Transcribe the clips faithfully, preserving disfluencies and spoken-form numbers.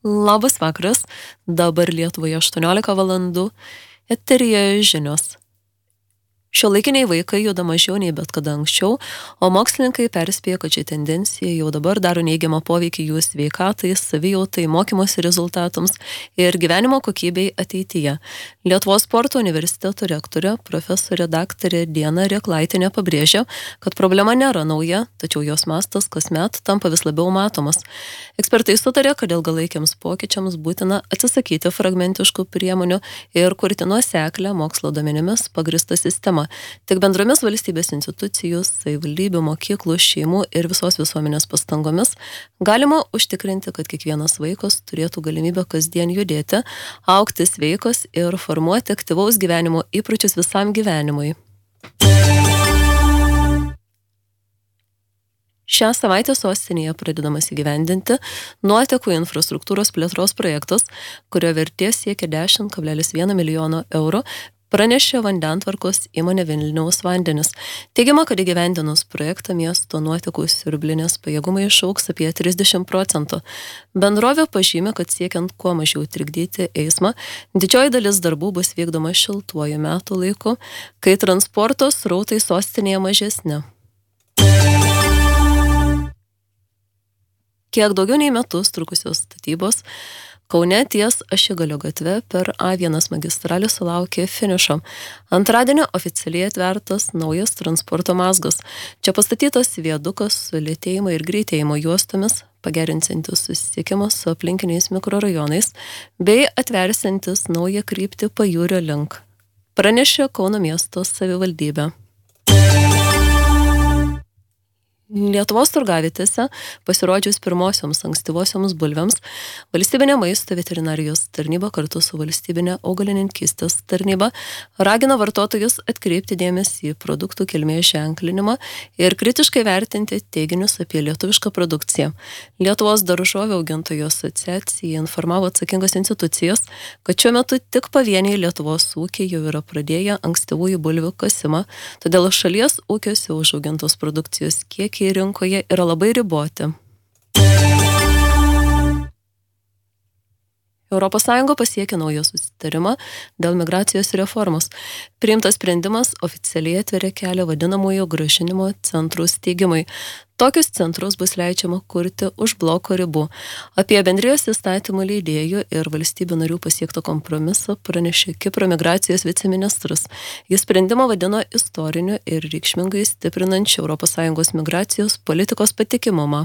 Labas vakaras, dabar Lietuvoje aštuoniolika valandų, eteryje žinios. Šiuolaikiniai vaikai juda mažiau nei bet kada anksčiau, o mokslininkai perspėja, kad ši tendencija jau dabar daro neigiamą poveikį jų sveikatai, savijautai, mokymosi rezultatams ir gyvenimo kokybei ateityje. Lietuvos sporto universiteto rektorė, profesorė daktarė Diana Rėklaitienė pabrėžia, kad problema nėra nauja, tačiau jos mastas kasmet tampa vis labiau matomas. Ekspertai sutarė, kad ilgalaikiams pokyčiams būtina atsisakyti fragmentiškų priemonių ir kurti nuoseklią mokslo duomenimis pagrįstą sistemą. Tik bendromis valstybės institucijų, savivaldybių, mokyklų, šeimų ir visos visuomenės pastangomis galima užtikrinti, kad kiekvienas vaikas turėtų galimybę kasdien judėti, augti sveikas ir formuoti aktyvaus gyvenimo įpročius visam gyvenimui. Šią savaitę sostinėje pradedamas įgyvendinti nuotekų infrastruktūros plėtros projektas, kurio vertė siekia dešimt kablelis vienas milijono eurų, pranešė vandentvarkos įmonė Vilniaus vandenis. Teigiama, kad įgyvendinus projektą miesto nuotekų siurblinės pajėgumai išaugs apie trisdešimt procentų. Bendrovė pažymė, kad siekiant kuo mažiau trikdyti eismą, didžioji dalis darbų bus vykdoma šiltuoju metų laiku, kai transporto srautai sostinėje mažesni. Kiek daugiau nei metus trukusios statybos Kaune ties Ašigalio gatve per A vienas magistralį sulaukė finišo. Antradienį oficialiai atvertas naujas transporto mazgas. Čia pastatytas viadukas su lėtėjimo ir greitėjimo juostomis, pagerinsiantis susisiekimą su aplinkiniais mikrorajonais, bei atversiantis naują kryptį Pajūrio link. Pranešė Kauno miesto savivaldybė. Lietuvos turgavietėse pasirodžius pirmosioms ankstyvosioms bulvėms, valstybinė maisto veterinarijos tarnyba kartu su valstybinė augalininkystės tarnyba ragina vartotojus atkreipti dėmesį į produktų kilmės ženklinimą ir kritiškai vertinti teiginius apie lietuvišką produkciją. Lietuvos daržovių augintojų asociacija informavo atsakingas institucijas, kad šiuo metu tik pavieniai Lietuvos ūkiai jau yra pradėję ankstyvųjų bulvių kasimą, todėl šalies ūkiuose užaugintos produkcijos kiek rinkoje yra labai riboti. Europos Sąjunga pasiekė naują susitarimą dėl migracijos reformos. Priimtas sprendimas oficialiai atveria kelią vadinamųjų grąžinimo centrų steigimui. Tokius centrus bus leidžiama kurti už bloko ribų. Apie bendrijos įstatymų leidėjų ir valstybių narių pasiektą kompromisą pranešė Kipro migracijos viceministras. Jis sprendimą vadino istoriniu ir reikšmingai stiprinančiu Europos Sąjungos migracijos politikos patikimumą.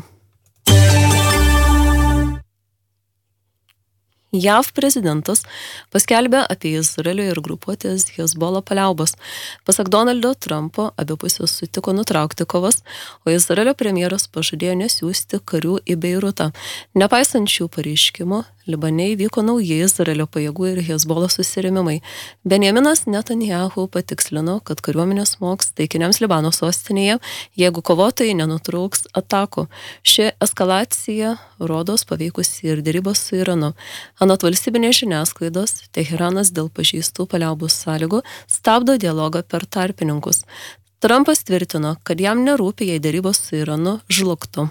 J A V prezidentas paskelbė apie Izraelio ir grupuotės Hezbollah paliaubas. Pasak Donaldo Trumpo, abi pusės sutiko nutraukti kovas, o Izraelio premjeras pažadėjo nesiųsti karių į Beirutą. Nepaisant šių pareiškimų, Libane įvyko nauji Izraelio pajėgų ir Hezbollah susirėmimai. Benjaminas Netanyahu patikslino, kad kariuomenė smogs taikiniams Libano sostinėje, jeigu kovotojai nenutrauks atakų. Ši eskalacija rodos paveikusi ir derybos su Iranu. Anot valstybinės žiniasklaidos, Teheranas dėl pažeistų paliaubų sąlygų stabdo dialogą per tarpininkus. Trumpas tvirtino, kad jam nerūpi, jei derybos su Iranu žlugtų.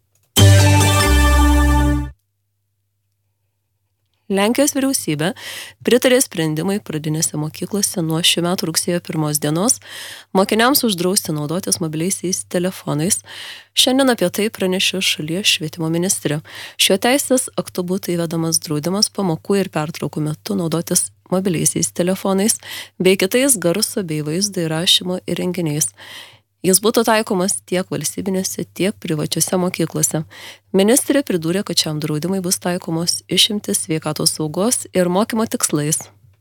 Lenkijos vyriausybė pritarė sprendimai pradinėse mokyklose nuo šių metų rugsėjo pirmos dienos mokiniams uždrausti naudotis mobiliaisiais telefonais. Šiandien apie tai pranešė šalies švietimo ministrė. Šiuo teisės aktu būtų įvedamas draudimas pamokų ir pertraukų metu naudotis mobiliaisiais telefonais bei kitais garso bei vaizdo įrašymo įrenginiais. Jis būtų taikomas tiek valstybinėse, tiek privačiose mokyklose. Ministrė pridūrė, kad šiam draudimui bus taikomos išimtis sveikatos saugos ir mokymo tikslais.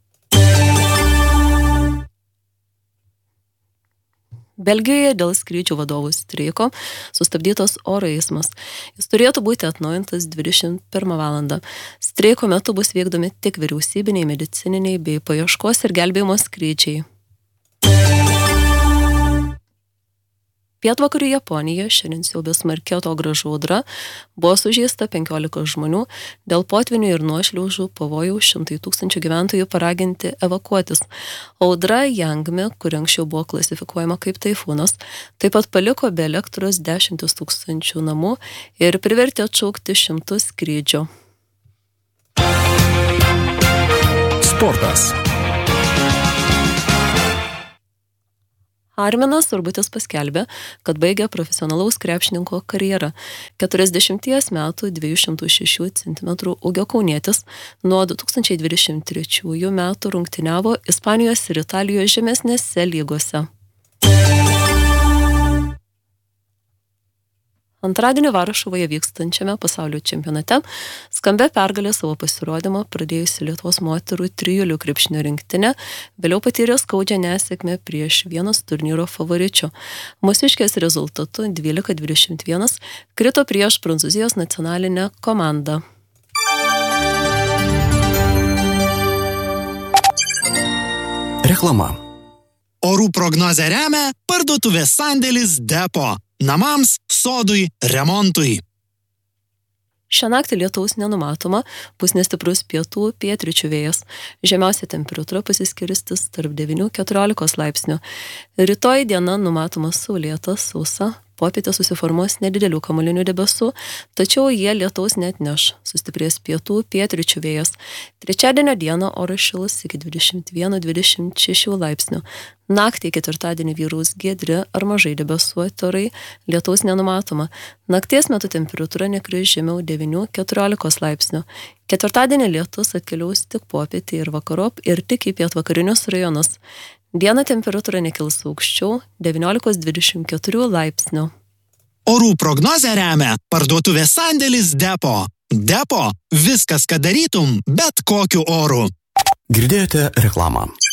Belgijoje dėl skrydžių vadovų streiko sustabdytas oro eismas. Jis turėtų būti atnaujintas dvidešimt pirmą valandą. Streiko metu bus vykdomi tik vyriausybiniai, medicininiai bei paieškos ir gelbėjimo skrydžiai. Pietvakarių Japonijoje šiandien siaubė smarki atogrąžų audra, buvo sužeista penkiolika žmonių, dėl potvynių ir nuošliaužų pavojaus šimtai tūkstančių gyventojų paraginti evakuotis. Audra Jangmi, kuri anksčiau buvo klasifikuojama kaip taifūnas, taip pat paliko be elektros dešimtis tūkstančių namų ir privertė atšaukti šimtus skrydžių. sportas. Arminas Urbutis paskelbė, kad baigė profesionalaus krepšininko karjerą. keturiasdešimties metų dviejų šimtų šešių centimetrų ūgio kaunietis nuo du tūkstančiai dvidešimt trečiųjų metų rungtyniavo Ispanijos ir Italijos žemesnėse lygose. Antradienį Varšuvoje vykstančiame pasaulio čempionate skambia pergalė savo pasirodymą pradėjusi Lietuvos moterų trijulių krepšinio rinktinė, vėliau patyrė skaudžią nesėkmę prieš vienas turnyro favoričių. Mūsiškės rezultatu dvylika dvidešimt vienas krito prieš Prancūzijos nacionalinę komandą. Reklama. Orų prognozę remia parduotuvės sandėlis Depo. Namams, sodui, remontui. Šią naktį lietaus nenumatoma, bus nestiprus pietų pietryčių vėjas. Žemiausia temperatūra pasiskirstys tarp devynių iki keturiolikos laipsnių. Rytoj diena numatoma saulėta, sausa. Popietę susiformuos nedidelių kamuolinių debesų, tačiau jie lietaus neatneš, sustiprės pietų pietryčių vėjas. Trečiadienio dieną oras šils iki dvidešimt vieno dvidešimt šešių laipsnių. Naktį ketvirtadienį vyraus giedri ar mažai debesuoti orai, lietaus nenumatoma. Nakties metu temperatūra nekris žemiau devynių iki keturiolikos laipsnių. Ketvirtadienį lietus atkeliaus tik popietį ir vakarop ir tik į pietvakarinius rajonus. Dieną temperatūra nekils aukščiau devyniolika dvidešimt keturi laipsnių. Orų prognozę remia parduotuvės sandėlis Depo. Depo – viskas, ką darytum, bet kokiu oru. Girdėjote reklamą.